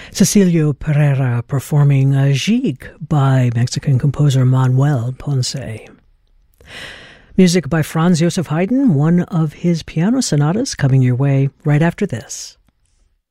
Cecilio Pereira performing a Gigue by Mexican composer Manuel Ponce. Music by Franz Joseph Haydn, one of his piano sonatas, coming your way right after this.